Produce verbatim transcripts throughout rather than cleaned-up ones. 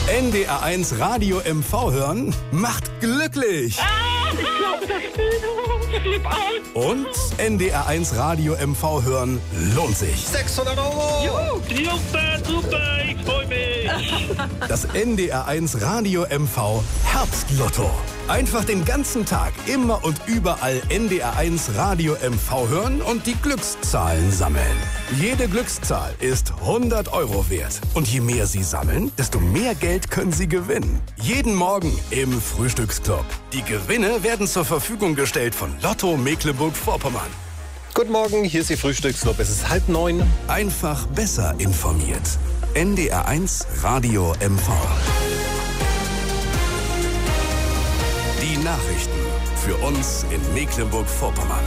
N D R eins Radio M V hören macht glücklich. Ah, ich glaube, das Spiel Und N D R eins Radio M V hören lohnt sich. sechshundert Euro. Juhu, super, super, ich freue mich. Das N D R eins Radio M V Herbstlotto. Einfach den ganzen Tag, immer und überall N D R eins Radio M V hören und die Glückszahlen sammeln. Jede Glückszahl ist hundert Euro wert. Und je mehr Sie sammeln, desto mehr Geld können Sie gewinnen. Jeden Morgen im Frühstücksclub. Die Gewinne werden zur Verfügung gestellt von Lotto Mecklenburg-Vorpommern. Guten Morgen, hier ist Ihr Frühstücksclub. Es ist halb neun. Einfach besser informiert. N D R eins Radio M V. Die Nachrichten für uns in Mecklenburg-Vorpommern.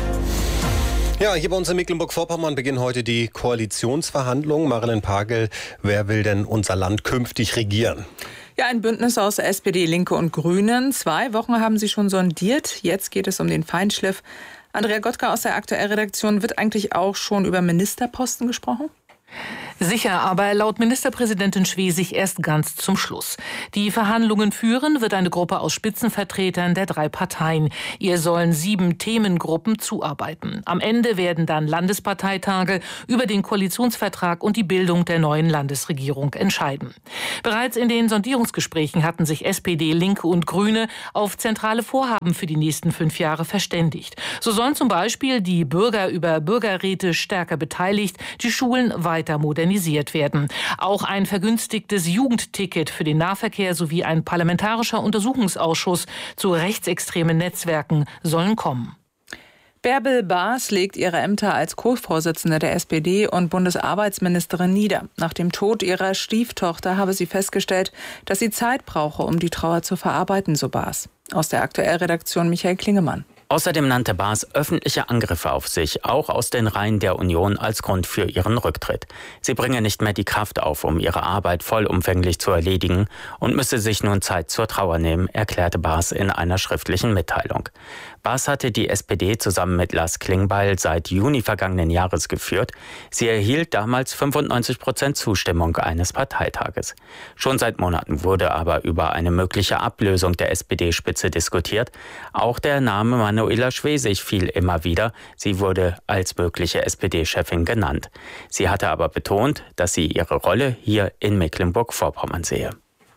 Ja, hier bei uns in Mecklenburg-Vorpommern beginnen heute die Koalitionsverhandlungen. Marilyn Pagel, wer will denn unser Land künftig regieren? Ja, ein Bündnis aus S P D, Linke und Grünen. Zwei Wochen haben sie schon sondiert. Jetzt geht es um den Feinschliff. Andrea Gottka aus der Aktuellredaktion, wird eigentlich auch schon über Ministerposten gesprochen? Sicher, aber laut Ministerpräsidentin Schwesig erst ganz zum Schluss. Die Verhandlungen führen wird eine Gruppe aus Spitzenvertretern der drei Parteien. Ihr sollen sieben Themengruppen zuarbeiten. Am Ende werden dann Landesparteitage über den Koalitionsvertrag und die Bildung der neuen Landesregierung entscheiden. Bereits in den Sondierungsgesprächen hatten sich S P D, Linke und Grüne auf zentrale Vorhaben für die nächsten fünf Jahre verständigt. So sollen zum Beispiel die Bürger über Bürgerräte stärker beteiligt, die Schulen weiter modernisiert werden. Auch ein vergünstigtes Jugendticket für den Nahverkehr sowie ein parlamentarischer Untersuchungsausschuss zu rechtsextremen Netzwerken sollen kommen. Bärbel Baas legt ihre Ämter als Co-Vorsitzende der S P D und Bundesarbeitsministerin nieder. Nach dem Tod ihrer Stieftochter habe sie festgestellt, dass sie Zeit brauche, um die Trauer zu verarbeiten, so Baas. Aus der Aktuellredaktion Michael Klingemann. Außerdem nannte Baas öffentliche Angriffe auf sich, auch aus den Reihen der Union, als Grund für ihren Rücktritt. Sie bringe nicht mehr die Kraft auf, um ihre Arbeit vollumfänglich zu erledigen und müsse sich nun Zeit zur Trauer nehmen, erklärte Baas in einer schriftlichen Mitteilung. Baas hatte die S P D zusammen mit Lars Klingbeil seit Juni vergangenen Jahres geführt. Sie erhielt damals fünfundneunzig Prozent Zustimmung eines Parteitages. Schon seit Monaten wurde aber über eine mögliche Ablösung der S P D-Spitze diskutiert. Auch der Name Manuela Schwesig fiel immer wieder. Sie wurde als mögliche S P D-Chefin genannt. Sie hatte aber betont, dass sie ihre Rolle hier in Mecklenburg-Vorpommern sehe.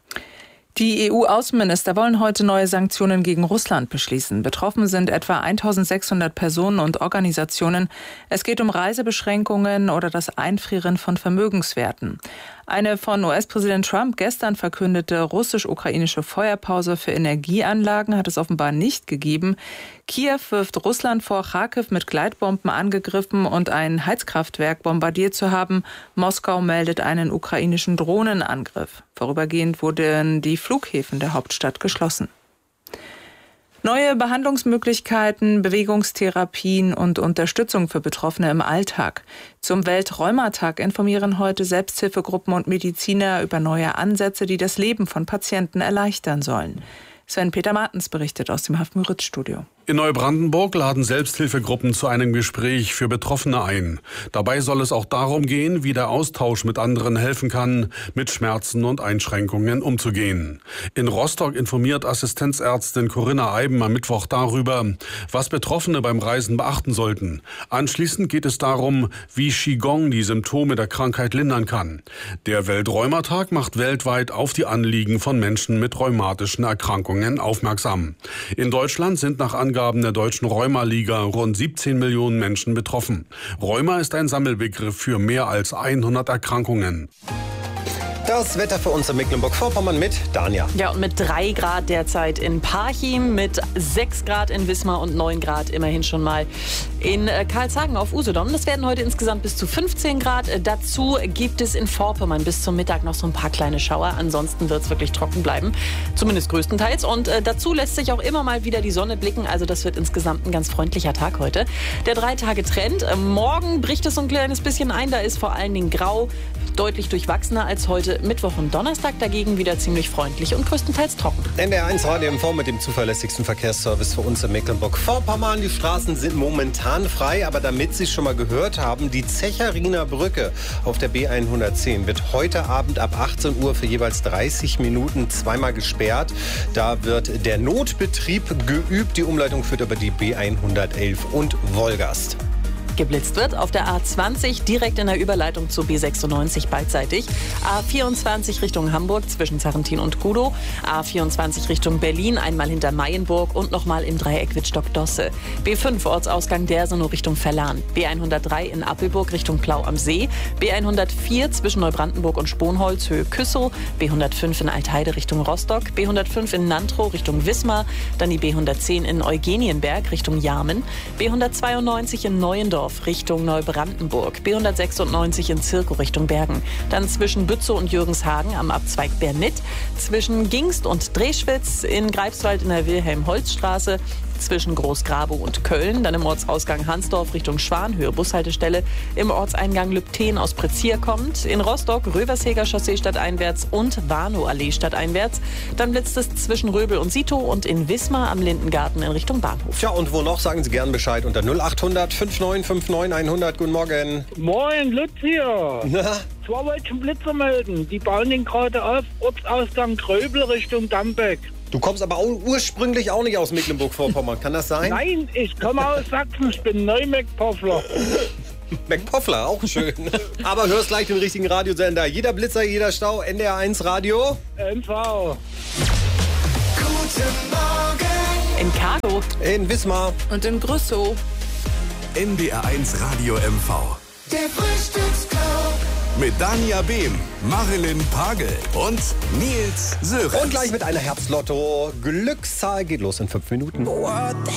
Die E U-Außenminister wollen heute neue Sanktionen gegen Russland beschließen. Betroffen sind etwa eintausendsechshundert Personen und Organisationen. Es geht um Reisebeschränkungen oder das Einfrieren von Vermögenswerten. Eine von U S-Präsident Trump gestern verkündete russisch-ukrainische Feuerpause für Energieanlagen hat es offenbar nicht gegeben. Kiew wirft Russland vor, Charkiw mit Gleitbomben angegriffen und ein Heizkraftwerk bombardiert zu haben. Moskau meldet einen ukrainischen Drohnenangriff. Vorübergehend wurden die Flughäfen der Hauptstadt geschlossen. Neue Behandlungsmöglichkeiten, Bewegungstherapien und Unterstützung für Betroffene im Alltag. Zum Weltrheumatag informieren heute Selbsthilfegruppen und Mediziner über neue Ansätze, die das Leben von Patienten erleichtern sollen. Sven-Peter Martens berichtet aus dem Hafen-Müritz-Studio. In Neubrandenburg laden Selbsthilfegruppen zu einem Gespräch für Betroffene ein. Dabei soll es auch darum gehen, wie der Austausch mit anderen helfen kann, mit Schmerzen und Einschränkungen umzugehen. In Rostock informiert Assistenzärztin Corinna Eiben am Mittwoch darüber, was Betroffene beim Reisen beachten sollten. Anschließend geht es darum, wie Qigong die Symptome der Krankheit lindern kann. Der Weltrheumatag macht weltweit auf die Anliegen von Menschen mit rheumatischen Erkrankungen aufmerksam. In Deutschland sind nach Angaben der Deutschen Rheuma-Liga rund siebzehn Millionen Menschen betroffen. Rheuma ist ein Sammelbegriff für mehr als hundert Erkrankungen. Das Wetter für uns in Mecklenburg-Vorpommern mit Dania. Ja, und mit drei Grad derzeit in Parchim, mit sechs Grad in Wismar und neun Grad immerhin schon mal in Karlshagen auf Usedom. Das werden heute insgesamt bis zu fünfzehn Grad. Dazu gibt es in Vorpommern bis zum Mittag noch so ein paar kleine Schauer. Ansonsten wird es wirklich trocken bleiben, zumindest größtenteils. Und äh, dazu lässt sich auch immer mal wieder die Sonne blicken. Also das wird insgesamt ein ganz freundlicher Tag heute. Der Drei-Tage-Trend. Morgen bricht es so ein kleines bisschen ein. Da ist vor allen Dingen grau, deutlich durchwachsener als heute. Mittwoch und Donnerstag dagegen wieder ziemlich freundlich und größtenteils trocken. N D R eins Radio M V mit dem zuverlässigsten Verkehrsservice für uns in Mecklenburg-Vorpommern. Die Straßen sind momentan frei, aber damit Sie es schon mal gehört haben, die Zechariner Brücke auf der B hundertzehn wird heute Abend ab achtzehn Uhr für jeweils dreißig Minuten zweimal gesperrt. Da wird der Notbetrieb geübt. Die Umleitung führt über die B hundertelf und Wolgast. Geblitzt wird auf der A zwanzig direkt in der Überleitung zu B sechsundneunzig beidseitig. A vierundzwanzig Richtung Hamburg zwischen Zarrentin und Kudow. A vierundzwanzig Richtung Berlin, einmal hinter Mayenburg und nochmal im Dreieck Wittstock-Dosse. B fünf Ortsausgang Dersenow Richtung Verlan. B hundertdrei in Appelburg Richtung Plau am See. B hundertvier zwischen Neubrandenburg und Sponholz Höhe Küssow. B hundertfünf in Altheide Richtung Rostock. B hundertfünf in Nantrow Richtung Wismar. Dann die B hundertzehn in Eugenienberg Richtung Jarmen. B hundertzweiundneunzig in Neuendorf Richtung Neubrandenburg, B hundertsechsundneunzig in Zirkow Richtung Bergen. Dann zwischen Bützow und Jürgenshagen am Abzweig Bernitt, zwischen Gingst und Dreschwitz in Greifswald in der Wilhelm-Holz-Straße, zwischen Großgrabow und Köln, dann im Ortsausgang Hansdorf Richtung Schwanhöhe Bushaltestelle, im Ortseingang Lübten aus Prezier kommt, in Rostock Röversheger Chaussee stadteinwärts und Warnow-Allee stadteinwärts. Dann blitzt es zwischen Röbel und Sitow und in Wismar am Lindengarten in Richtung Bahnhof. Tja, und wo noch, sagen Sie gern Bescheid unter null acht hundert fünfundneunzig neunundfünfzig hundert. Guten Morgen. Moin, Lutz hier. Na? Zwar wollte ich einen Blitzer melden. Die bauen den gerade auf, Ortsausgang Gröbel Richtung Dambeck. Du kommst aber auch ursprünglich auch nicht aus Mecklenburg-Vorpommern, kann das sein? Nein, ich komme aus Sachsen, ich bin Neu-Meckpoffler. McPoffler, auch schön. Aber hörst gleich den richtigen Radiosender. Jeder Blitzer, jeder Stau, N D R eins Radio. M V. Guten Morgen. In Cargo. In Wismar. Und in Grüssow. N D R eins Radio M V. Der Frühstücksclub. Mit Dania Behm, Marilyn Pagel und Nils Sörensen. Und gleich mit einer Herbstlotto. Glückszahl geht los in fünf Minuten. What the